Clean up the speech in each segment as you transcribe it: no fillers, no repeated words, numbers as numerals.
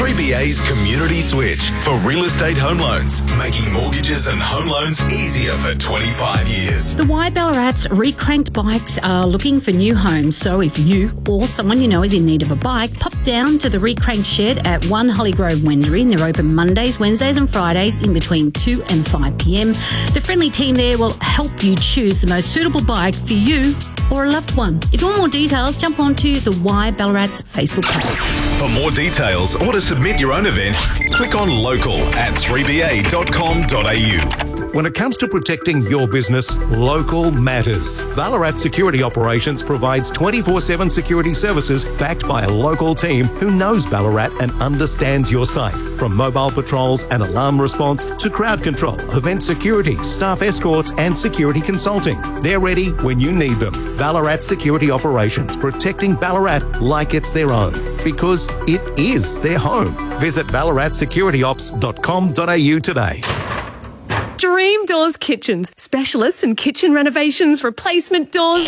3BA's Community Switch for real estate home loans, making mortgages and home loans easier for 25 years. The Y Ballarat's Recranked Bikes are looking for new homes, so if you or someone you know is in need of a bike, pop down to the Recranked Shed at 1 Holly Grove, Wendouree. They're open Mondays, Wednesdays and Fridays in between 2 and 5 p.m. The friendly team there will help you choose the most suitable bike for you or a loved one. If you want more details, jump onto the Y Ballarat's Facebook page. For more details or to submit your own event, click on local at 3ba.com.au. When it comes to protecting your business, local matters. Ballarat Security Operations provides 24/7 security services backed by a local team who knows Ballarat and understands your site. From mobile patrols and alarm response to crowd control, event security, staff escorts and security consulting. They're ready when you need them. Ballarat Security Operations, protecting Ballarat like it's their own. Because it is their home. Visit ballaratsecurityops.com.au today. Dream Doors Kitchens, specialists in kitchen renovations, replacement doors.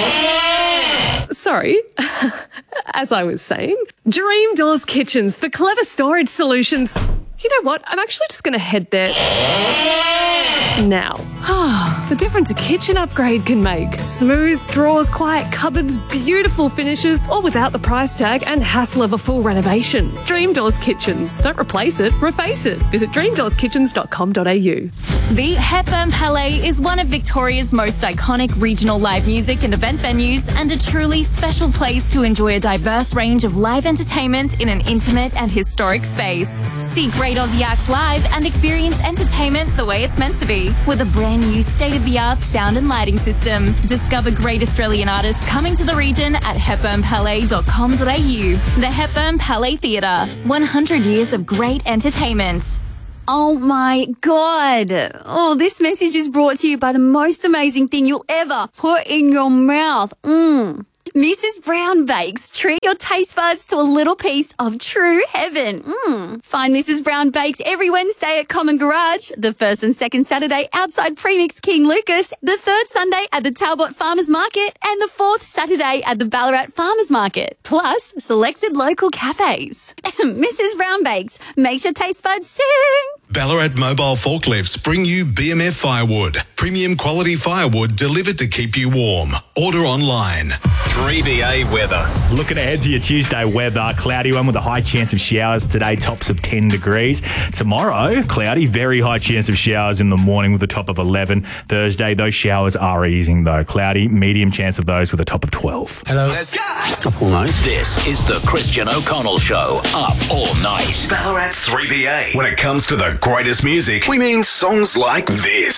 Sorry, as I was saying, Dream Doors Kitchens for clever storage solutions. You know what? I'm actually just going to head there now. The difference a kitchen upgrade can make. Smooth drawers, quiet cupboards, beautiful finishes, all without the price tag and hassle of a full renovation. Dream Doors Kitchens. Don't replace it, reface it. Visit dreamdoorskitchens.com.au. The Hepburn Palais is one of Victoria's most iconic regional live music and event venues and a truly special place to enjoy a diverse range of live entertainment in an intimate and historic space. See Great Aussie Acts live and experience entertainment the way it's meant to be with a brand new state-of-the-art sound and lighting system. Discover great Australian artists coming to the region at hepburnpalais.com.au. The Hepburn Palais Theatre, 100 years of great entertainment. Oh my God. Oh, this message is brought to you by the most amazing thing you'll ever put in your mouth. Mrs. Brown Bakes. Treat your taste buds to a little piece of true heaven. Find Mrs. Brown Bakes every Wednesday at Common Garage, the first and second Saturday outside Premix King Lucas, the third Sunday at the Talbot Farmers Market, and the fourth Saturday at the Ballarat Farmers Market. Plus, selected local cafes. Mrs. Brown Bakes makes your taste buds sing. Ballarat Mobile Forklifts bring you BMF Firewood. Premium quality firewood delivered to keep you warm. Order online. 3BA weather. Looking ahead to your Tuesday weather, cloudy one with a high chance of showers today, tops of 10 degrees. Tomorrow, cloudy, very high chance of showers in the morning with a top of 11. Thursday, those showers are easing though. Cloudy, medium chance of those with a top of 12. Hello. Let's go. All night. This is the Christian O'Connell Show. Up all night. Ballarat's 3BA. When it comes to the greatest music, we mean songs like this.